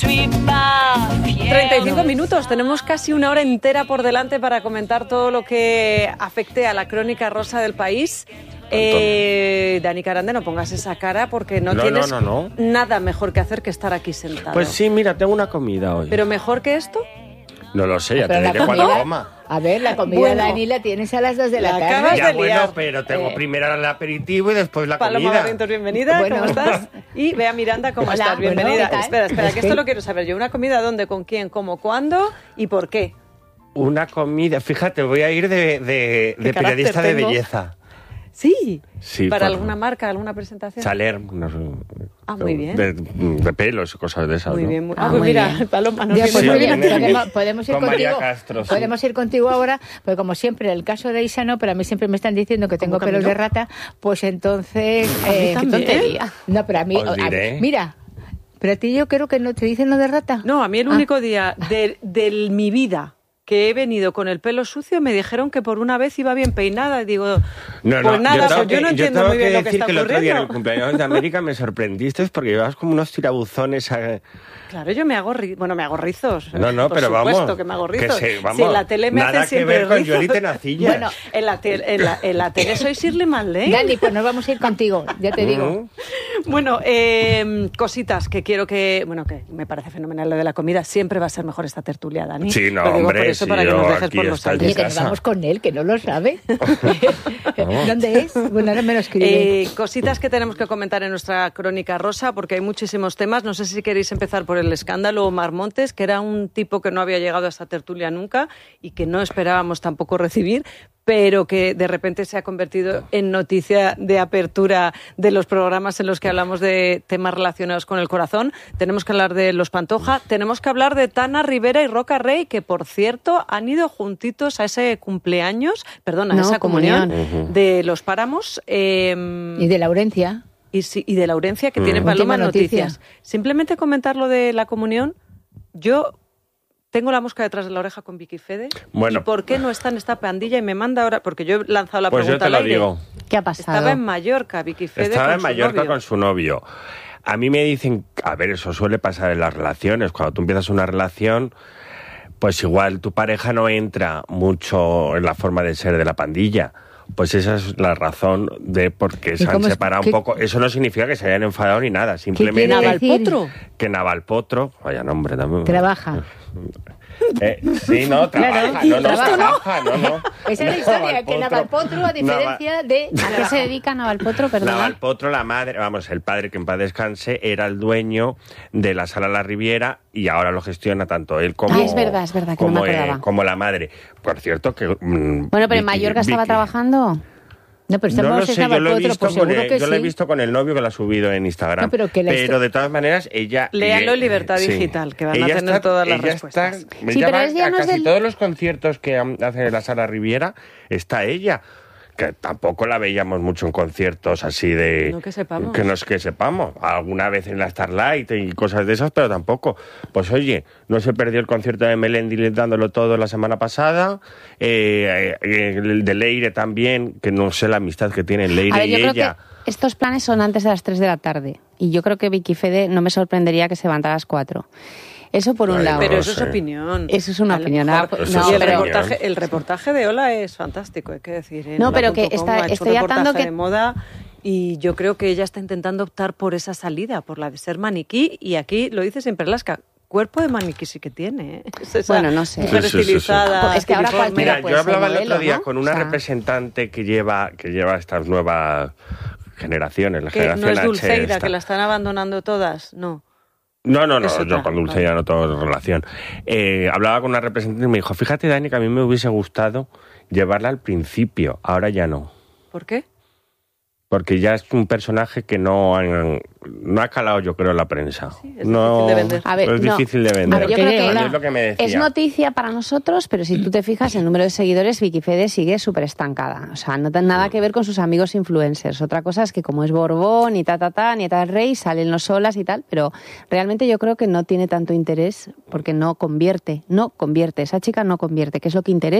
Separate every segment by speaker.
Speaker 1: 35 minutos, tenemos casi una hora entera por delante para comentar todo lo que afecte a la crónica rosa del país. Dani Carande, no pongas esa cara porque no tienes nada mejor que hacer que estar aquí sentado.
Speaker 2: Pues sí, mira, tengo una comida hoy.
Speaker 1: ¿Pero mejor que esto?
Speaker 2: No lo sé, ya te diré cuando coma.
Speaker 3: A ver, la comida, Dani, la tienes a las 2 de la tarde.
Speaker 2: Ya, bueno, pero tengo primero el aperitivo y después la comida.
Speaker 1: Paloma Barrientos, bienvenida, ¿cómo estás? Y Bea Miranda, ¿cómo estás? Bienvenida.
Speaker 3: Bueno,
Speaker 1: espera, que esto lo quiero saber yo. ¿Una comida dónde, con quién, cómo, cuándo y por qué?
Speaker 2: Una comida, fíjate, voy a ir de periodista de belleza.
Speaker 1: Sí, ¿para alguna marca, alguna presentación?
Speaker 2: Saler, no sé.
Speaker 1: Muy bien.
Speaker 2: De pelos y cosas de esas,
Speaker 1: muy
Speaker 2: ¿no?
Speaker 1: bien.
Speaker 3: Muy
Speaker 1: mira,
Speaker 3: bien.
Speaker 1: Paloma, no
Speaker 3: pues muy bien. Podemos ir
Speaker 2: con
Speaker 3: contigo.
Speaker 2: María Castro, sí.
Speaker 3: Podemos ir contigo ahora, porque como siempre, el caso de Isa no, pero a mí siempre me están diciendo que tengo pelos de rata, pues entonces...
Speaker 1: qué tontería.
Speaker 3: No, pero a mí... mira, pero a ti yo creo que no te dicen lo de rata.
Speaker 1: No, a mí el único día de mi vida que he venido con el pelo sucio, me dijeron que por una vez iba bien peinada. Y digo, pues nada, yo no entiendo muy bien lo que está ocurriendo. Yo tengo que decir que el otro día en
Speaker 2: el cumpleaños de América me sorprendiste porque llevabas como unos tirabuzones.
Speaker 1: Claro, yo me hago rizos.
Speaker 2: No,
Speaker 1: por
Speaker 2: pero
Speaker 1: supuesto
Speaker 2: vamos.
Speaker 1: Que me hago rizos.
Speaker 2: Si
Speaker 1: en la tele me hacen siempre rizos.
Speaker 2: Nada que ver con Yoli Tenacillas.
Speaker 1: Bueno, en la tele soy Shirley MacLaine.
Speaker 3: Dani, pues nos vamos a ir contigo, ya te digo.
Speaker 1: Bueno, cositas que quiero que... Bueno, que me parece fenomenal lo de la comida. Siempre va a ser mejor esta tertulia, Dani.
Speaker 2: Sí, no,
Speaker 1: lo digo
Speaker 2: hombre,
Speaker 1: por eso, para que nos dejes por los aires.
Speaker 3: Oye, que nos vamos con él, que no lo sabe. ¿Dónde es? Bueno, ahora me lo escribe.
Speaker 1: Cositas que tenemos que comentar en nuestra crónica rosa, porque hay muchísimos temas. No sé si queréis empezar por el escándalo Omar Montes, que era un tipo que no había llegado a esta tertulia nunca y que no esperábamos tampoco recibir, pero que de repente se ha convertido en noticia de apertura de los programas en los que hablamos de temas relacionados con el corazón. Tenemos que hablar de los Pantoja, tenemos que hablar de Tana Rivera y Roca Rey, que por cierto han ido juntitos a ese cumpleaños, a esa comunión de los Páramos.
Speaker 3: Y de Laurencia.
Speaker 1: Y de Laurencia, que tiene Paloma Noticias. Simplemente comentar lo de la comunión, yo tengo la mosca detrás de la oreja con Vicky Fede.
Speaker 2: Bueno.
Speaker 1: ¿Y por qué no está en esta pandilla? Y me manda ahora, porque yo he lanzado la
Speaker 2: pues
Speaker 1: pregunta
Speaker 2: al aire.
Speaker 1: Pues yo te lo
Speaker 2: digo.
Speaker 3: ¿Qué ha pasado?
Speaker 1: Estaba en Mallorca, Vicky Fede.
Speaker 2: Estaba en Mallorca con su novio. A mí me dicen, a ver, eso suele pasar en las relaciones. Cuando tú empiezas una relación, pues igual tu pareja no entra mucho en la forma de ser de la pandilla. Pues esa es la razón de por qué se han separado un poco. Eso no significa que se hayan enfadado ni nada. Simplemente
Speaker 1: Navalpotro.
Speaker 2: Que Navalpotro, vaya nombre también.
Speaker 3: Trabaja.
Speaker 2: Sí, no, trabaja.
Speaker 3: Claro,
Speaker 2: trabaja, no.
Speaker 3: Esa es la historia, que Navalpotro, a diferencia de...
Speaker 4: ¿A qué se dedica Navalpotro, perdón?
Speaker 2: Navalpotro, la madre, el padre, que en paz descanse, era el dueño de la Sala La Riviera y ahora lo gestiona tanto él como...
Speaker 4: es verdad, que
Speaker 2: como,
Speaker 4: no me acordaba.
Speaker 2: Como la madre. Por cierto que...
Speaker 4: bueno, pero en Mallorca estaba trabajando...
Speaker 3: No, pero
Speaker 2: no lo sé, yo lo he
Speaker 3: sí. visto
Speaker 2: con el novio que lo ha subido en Instagram.
Speaker 3: No, pero
Speaker 2: de todas maneras, ella...
Speaker 1: Léanlo en Libertad Digital, que van a tener todas las respuestas.
Speaker 2: Casi todos los conciertos que hace la Sala Riviera, está ella. Que tampoco la veíamos mucho en conciertos así de...
Speaker 1: No que sepamos.
Speaker 2: Que no es que sepamos. Alguna vez en la Starlight y cosas de esas, pero tampoco. Pues oye, no se perdió el concierto de Melendi dándolo todo la semana pasada. El de Leire también, que no sé la amistad que tienen Leire y ella.
Speaker 4: Creo que estos planes son antes de las 3 de la tarde. Y yo creo que Vicky Fede no me sorprendería que se levantara a las 4. Eso por un lado.
Speaker 1: Pero eso es opinión.
Speaker 4: Eso es una opinión.
Speaker 1: El reportaje de Ola es fantástico, hay que decir.
Speaker 4: No, pero que estoy atando que...
Speaker 1: de moda y yo creo que ella está intentando optar por esa salida, por la de ser maniquí, y aquí lo dice siempre Alaska. Cuerpo de maniquí sí que tiene, ¿eh?
Speaker 4: Bueno, no sé.
Speaker 1: Mujer estilizada.
Speaker 4: Es que ahora cualquiera
Speaker 2: yo hablaba el otro día con una representante que lleva estas nuevas generaciones. La generación
Speaker 1: no es
Speaker 2: H
Speaker 1: Dulceida, que la están abandonando todas, no.
Speaker 2: No, yo con Dulce ya no tengo relación. Hablaba con una representante y me dijo, fíjate, Dani, que a mí me hubiese gustado llevarla al principio, ahora ya no.
Speaker 1: ¿Por qué?
Speaker 2: Porque ya es un personaje que no ha calado, yo creo, en la prensa.
Speaker 1: Sí, es difícil de vender.
Speaker 2: Es difícil de vender.
Speaker 4: A ver, yo creo que
Speaker 2: es lo que me decía.
Speaker 4: Es noticia para nosotros, pero si tú te fijas, el número de seguidores, Vicky Fede sigue súper estancada. O sea, no tiene nada que ver con sus amigos influencers. Otra cosa es que como es Borbón y nieta del rey, salen los solas y tal, pero realmente yo creo que no tiene tanto interés porque no convierte. Esa chica no convierte, que es lo que interesa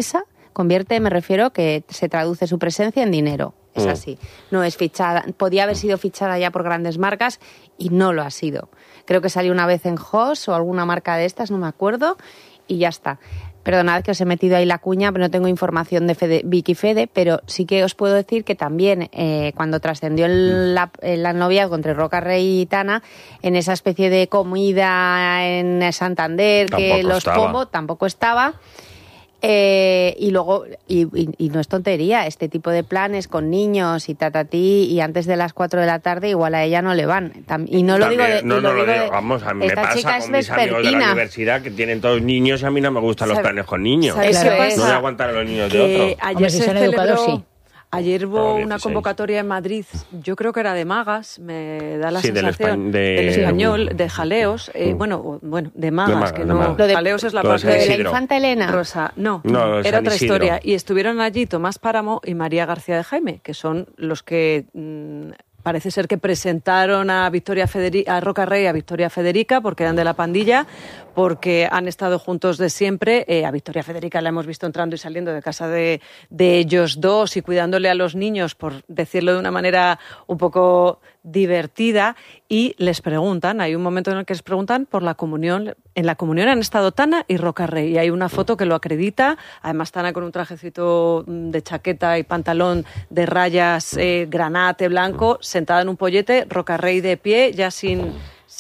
Speaker 4: Convierte, me refiero, que se traduce su presencia en dinero. Es así. No es fichada. Podía haber sido fichada ya por grandes marcas y no lo ha sido. Creo que salió una vez en Hoss o alguna marca de estas, no me acuerdo, y ya está. Perdonad que os he metido ahí la cuña, pero no tengo información de Vicky Fede, pero sí que os puedo decir que también cuando trascendió el noviazgo entre Roca Rey y Tana, en esa especie de comida en Santander, que los Pombo tampoco estaba. Y luego, y no es tontería, este tipo de planes con niños y tatatí, y antes de las 4 de la tarde igual a ella no le van. Y no lo digo de...
Speaker 2: Vamos, a mí me pasa con mis amigos de la universidad que tienen todos niños y a mí no me gustan los planes con niños.
Speaker 1: ¿Sabes qué pasa?
Speaker 2: No voy a aguantar a los niños de otros.
Speaker 1: Ayer se celebró... Ayer hubo una convocatoria en Madrid, yo creo que era de magas, me da la sensación, del español, de jaleos, bueno, de magas, que no,
Speaker 4: lo de
Speaker 1: jaleos es la parte de
Speaker 4: la infanta Elena.
Speaker 1: Rosa, no era otra historia. Y estuvieron allí Tomás Páramo y María García de Jaime, que son los que... parece ser que presentaron a Roca Rey, a Victoria Federica, porque eran de la pandilla, porque han estado juntos de siempre. A Victoria Federica la hemos visto entrando y saliendo de casa de ellos dos y cuidándole a los niños, por decirlo de una manera un poco divertida, y les preguntan, hay un momento en el que les preguntan por la comunión. En la comunión han estado Tana y Roca Rey, y hay una foto que lo acredita, además Tana con un trajecito de chaqueta y pantalón de rayas granate blanco, sentada en un pollete, Roca Rey de pie, ya sin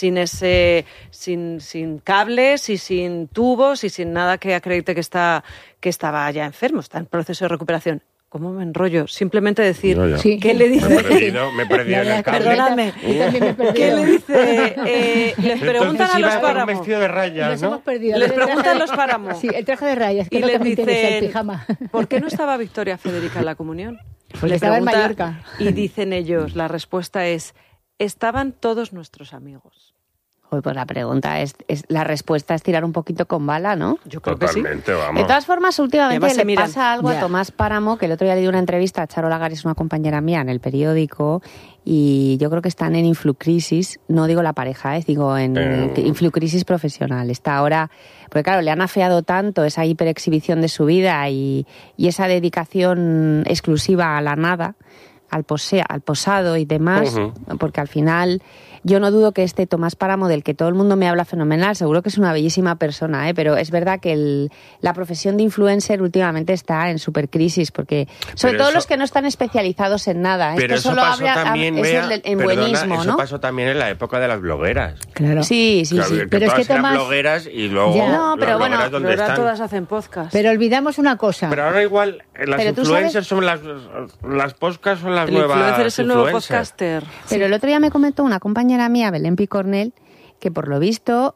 Speaker 1: cables y sin tubos y sin nada que acredite que estaba ya enfermo, está en proceso de recuperación. ¿Cómo me enrollo? Simplemente decir,
Speaker 3: sí.
Speaker 1: ¿qué le dice?
Speaker 2: Me he perdido en el cable.
Speaker 1: Perdóname. ¿Qué le dice? Les preguntan a los Páramo.
Speaker 2: Vestido de rayas, ¿no?
Speaker 1: Les preguntan a los Páramo.
Speaker 3: Sí, el traje de rayas, que
Speaker 1: y
Speaker 3: es lo que
Speaker 1: les
Speaker 3: me interesa, el
Speaker 1: dicen,
Speaker 3: pijama.
Speaker 1: ¿por qué no estaba Victoria Federica en la comunión?
Speaker 3: Porque estaba en Mallorca.
Speaker 1: Y dicen ellos, la respuesta es, estaban todos nuestros amigos.
Speaker 4: Pues la pregunta la respuesta es tirar un poquito con bala, ¿no?
Speaker 1: Yo creo
Speaker 2: Totalmente,
Speaker 1: que sí.
Speaker 2: vamos.
Speaker 4: De todas formas, últimamente le pasa algo
Speaker 3: Ya.
Speaker 4: a Tomás Páramo, que el otro día le di una entrevista a Charo Lagares, una compañera mía, en el periódico, y yo creo que están en influcrisis, no digo la pareja, digo en influcrisis profesional. Está ahora, porque claro, le han afeado tanto esa hiperexhibición de su vida y esa dedicación exclusiva a la nada, al posado y demás, porque al final... Yo no dudo que este Tomás Páramo, del que todo el mundo me habla fenomenal, seguro que es una bellísima persona, pero es verdad que la profesión de influencer últimamente está en supercrisis, porque sobre todo los que no están especializados en nada.
Speaker 2: Pero
Speaker 4: esto
Speaker 2: eso
Speaker 4: solo
Speaker 2: pasó también,
Speaker 4: en buenismo, ¿no?
Speaker 2: Eso pasó también en la época de las blogueras.
Speaker 3: Claro.
Speaker 4: Sí.
Speaker 2: Que
Speaker 3: pero
Speaker 2: todas
Speaker 3: es que
Speaker 2: eran
Speaker 3: Tomás...
Speaker 2: blogueras y luego
Speaker 3: Ya.
Speaker 4: No, pero
Speaker 2: las
Speaker 4: bueno,
Speaker 2: blogueras ¿dónde
Speaker 1: Pero ahora
Speaker 2: están?
Speaker 1: todas hacen podcast.
Speaker 3: Pero olvidamos una cosa.
Speaker 2: Pero ahora igual las
Speaker 4: Pero tú
Speaker 2: influencers son las podcasts son las
Speaker 1: El
Speaker 2: nuevas
Speaker 1: influencer es el nuevo
Speaker 2: influencers.
Speaker 1: podcaster.
Speaker 4: Pero el otro día me comentó una compañera mía, Belén Picornell, que por lo visto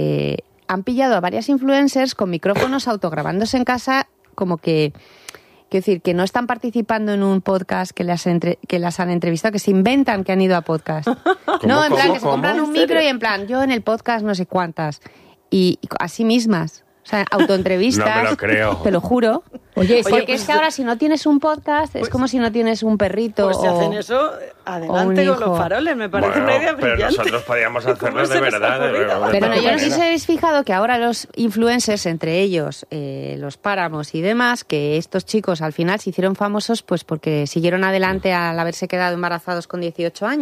Speaker 4: han pillado a varias influencers con micrófonos autograbándose en casa, como que... Quiero decir, que no están participando en un podcast que las han entrevistado, que se inventan que han ido a podcast. No, en plan, que se compran un micro y en plan, yo en el podcast no sé cuántas. Y a sí mismas. O sea, autoentrevistas.
Speaker 2: No me lo creo.
Speaker 4: Te lo juro.
Speaker 3: Oye,
Speaker 4: Porque es que ahora si no tienes un podcast es como si no tienes un perrito
Speaker 1: Pues si
Speaker 4: o...
Speaker 1: hacen eso, adelante
Speaker 4: un
Speaker 1: con los
Speaker 4: hijo.
Speaker 1: faroles, me parece
Speaker 2: Bueno,
Speaker 1: una idea
Speaker 2: pero
Speaker 1: brillante.
Speaker 2: nosotros podíamos
Speaker 1: ¿Cómo
Speaker 2: hacerlo
Speaker 1: se
Speaker 2: de
Speaker 1: les ha
Speaker 2: verdad.
Speaker 1: ocurrido?
Speaker 4: Pero no, yo no sé si
Speaker 2: manera.
Speaker 4: os habéis fijado que ahora los influencers, entre ellos los Páramos y demás, que estos chicos al final se hicieron famosos pues porque siguieron adelante al haberse quedado embarazados con 18 años.